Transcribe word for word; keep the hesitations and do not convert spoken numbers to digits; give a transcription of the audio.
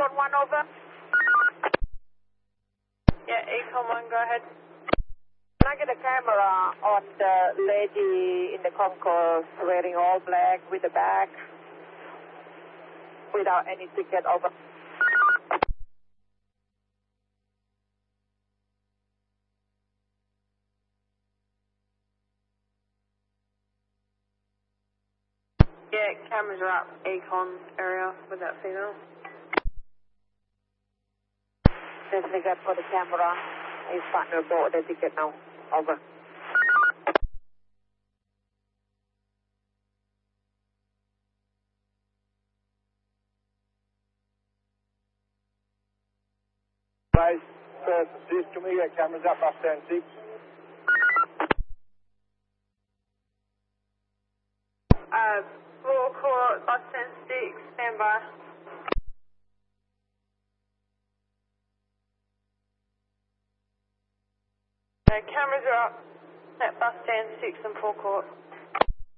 Econ one, over. Yeah, Econ one, go ahead. Can I get a camera on the lady in the concourse wearing all black with a bag without any ticket, over? Yeah, cameras are up, Econ area with that female. Disregard for the camera. His partner bought the ticket now, over. Guys, first, please, can we get cameras up bus stand six? Uh, forecourt, bus stand six, stand by. Uh, cameras are up at bus stand six and forecourt.